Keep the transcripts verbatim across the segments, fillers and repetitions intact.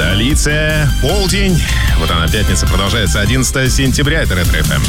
Столица, полдень. Вот она, пятница, продолжается одиннадцатого сентября. Это Ретро-эф эм.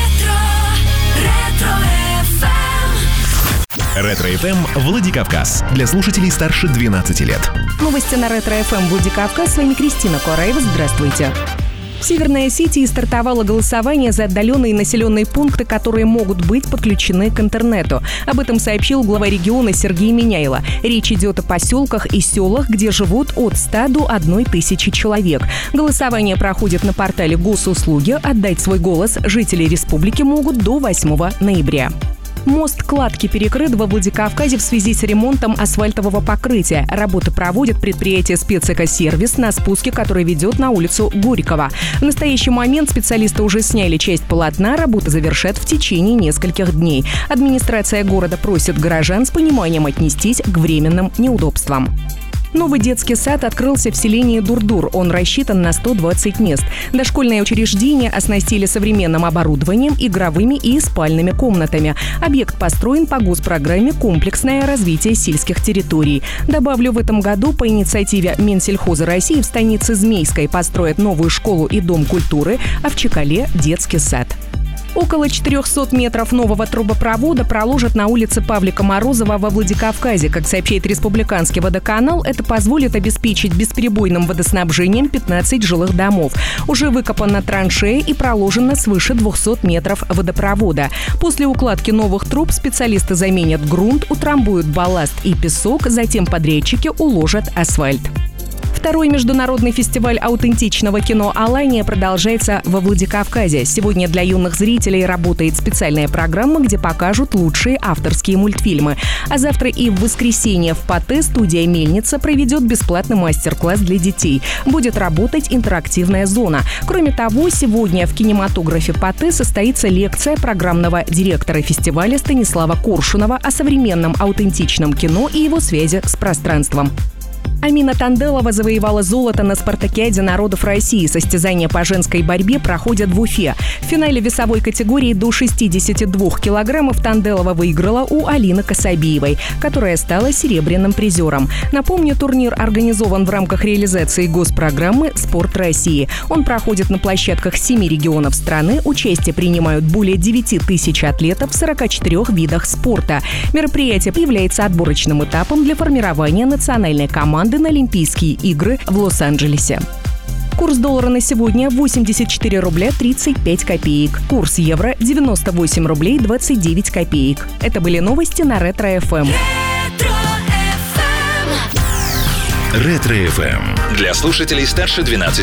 Ретро-эф эм Владикавказ. Для слушателей старше двенадцати лет. Новости на Ретро-эф эм Владикавказ. С вами Кристина Кораева. Здравствуйте. В Северной Осетии стартовало голосование за отдаленные населенные пункты, которые могут быть подключены к интернету. Об этом сообщил глава региона Сергей Миняйло. Речь идет о поселках и селах, где живут от ста до одной тысячи человек. Голосование проходит на портале Госуслуги. Отдать свой голос жители республики могут до восьмого ноября. Мост Кладки перекрыт во Владикавказе в связи с ремонтом асфальтового покрытия. Работы проводит предприятие «Спецэкосервис» на спуске, который ведет на улицу Горького. В настоящий момент специалисты уже сняли часть полотна, работы завершат в течение нескольких дней. Администрация города просит горожан с пониманием отнестись к временным неудобствам. Новый детский сад открылся в селении Дурдур. Он рассчитан на сто двадцать мест. Дошкольное учреждение оснастили современным оборудованием, игровыми и спальными комнатами. Объект построен по госпрограмме «Комплексное развитие сельских территорий». Добавлю, в этом году по инициативе Минсельхоза России в станице Змейской построят новую школу и дом культуры, а в Чекале – детский сад. Около четырехсот метров нового трубопровода проложат на улице Павлика Морозова во Владикавказе. Как сообщает Республиканский водоканал, это позволит обеспечить бесперебойным водоснабжением пятнадцать жилых домов. Уже выкопана траншея и проложено свыше двухсот метров водопровода. После укладки новых труб специалисты заменят грунт, утрамбуют балласт и песок, затем подрядчики уложат асфальт. Второй международный фестиваль аутентичного кино «Алания» продолжается во Владикавказе. Сегодня для юных зрителей работает специальная программа, где покажут лучшие авторские мультфильмы. А завтра и в воскресенье в ПАТЭ студия «Мельница» проведет бесплатный мастер-класс для детей. Будет работать интерактивная зона. Кроме того, сегодня в кинематографе ПАТЭ состоится лекция программного директора фестиваля Станислава Коршунова о современном аутентичном кино и его связи с пространством. Амина Танделова завоевала золото на спартакиаде народов России. Состязания по женской борьбе проходят в Уфе. В финале весовой категории до шестидесяти двух килограммов Танделова выиграла у Алины Касабиевой, которая стала серебряным призером. Напомню, турнир организован в рамках реализации госпрограммы «Спорт России». Он проходит на площадках семи регионов страны. Участие принимают более девяти тысяч атлетов в сорока четырёх видах спорта. Мероприятие является отборочным этапом для формирования национальной команды на Олимпийские игры в Лос-Анджелесе. Курс доллара на сегодня восемьдесят четыре рубля тридцать пять копеек. Курс евро девяносто восемь рублей двадцать девять копеек. Это были новости на Ретро-эф эм. Ретро-эф эм. Для слушателей старше двенадцати